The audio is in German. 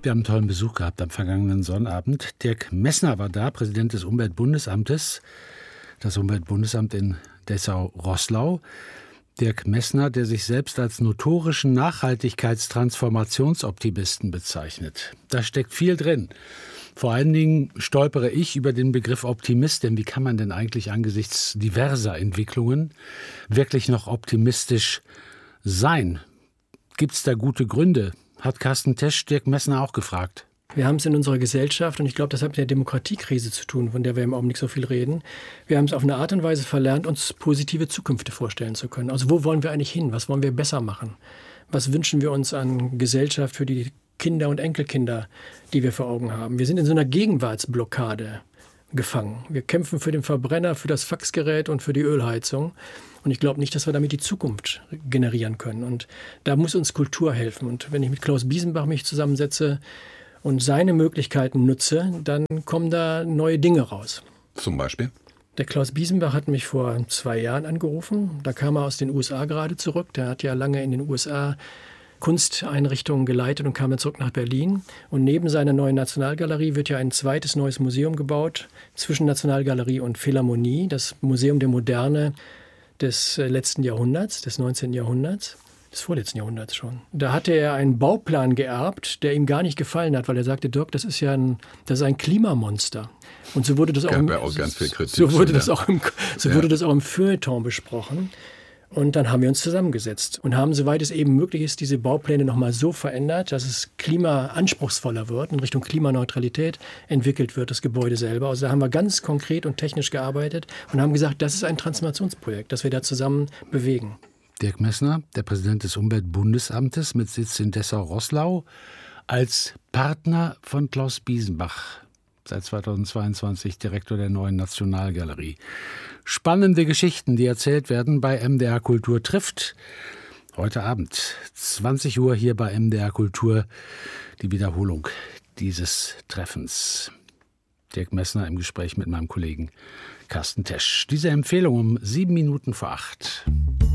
Wir haben einen tollen Besuch gehabt am vergangenen Sonnabend. Dirk Messner war da, Präsident des Umweltbundesamtes. Das Umweltbundesamt in Dessau-Roßlau. Dirk Messner, der sich selbst als notorischen Nachhaltigkeitstransformationsoptimisten bezeichnet. Da steckt viel drin. Vor allen Dingen stolpere ich über den Begriff Optimist, denn wie kann man denn eigentlich angesichts diverser Entwicklungen wirklich noch optimistisch sein? Gibt es da gute Gründe? Hat Carsten Tesch Dirk Messner auch gefragt. Wir haben es in unserer Gesellschaft, und ich glaube, das hat mit der Demokratiekrise zu tun, von der wir im Augenblick so viel reden. Wir haben es auf eine Art und Weise verlernt, uns positive Zukünfte vorstellen zu können. Also wo wollen wir eigentlich hin? Was wollen wir besser machen? Was wünschen wir uns an Gesellschaft für die Kinder und Enkelkinder, die wir vor Augen haben? Wir sind in so einer Gegenwartsblockade gefangen. Wir kämpfen für den Verbrenner, für das Faxgerät und für die Ölheizung. Und ich glaube nicht, dass wir damit die Zukunft generieren können. Und da muss uns Kultur helfen. Und wenn ich mit Klaus Biesenbach mich zusammensetze und seine Möglichkeiten nutze, dann kommen da neue Dinge raus. Zum Beispiel? Der Klaus Biesenbach hat mich vor 2 Jahren angerufen. Da kam er aus den USA gerade zurück. Der hat ja lange in den USA Kunsteinrichtungen geleitet und kam dann zurück nach Berlin. Und neben seiner neuen Nationalgalerie wird ja ein zweites neues Museum gebaut, zwischen Nationalgalerie und Philharmonie, das Museum der Moderne des letzten Jahrhunderts, des 19. Jahrhunderts, des vorletzten Jahrhunderts schon. Da hatte er einen Bauplan geerbt, der ihm gar nicht gefallen hat, weil er sagte, Dirk, das ist ein Klimamonster. Und so wurde das auch im Feuilleton besprochen. Und dann haben wir uns zusammengesetzt und haben, soweit es eben möglich ist, diese Baupläne nochmal so verändert, dass es klimaanspruchsvoller wird, in Richtung Klimaneutralität entwickelt wird, das Gebäude selber. Also da haben wir ganz konkret und technisch gearbeitet und haben gesagt, das ist ein Transformationsprojekt, das wir da zusammen bewegen. Dirk Messner, der Präsident des Umweltbundesamtes mit Sitz in Dessau-Roßlau, als Partner von Klaus Biesenbach, seit 2022 Direktor der neuen Nationalgalerie. Spannende Geschichten, die erzählt werden bei MDR Kultur trifft. Heute Abend, 20 Uhr hier bei MDR Kultur, die Wiederholung dieses Treffens. Dirk Messner im Gespräch mit meinem Kollegen Carsten Tesch. Diese Empfehlung um 7 Minuten vor 8.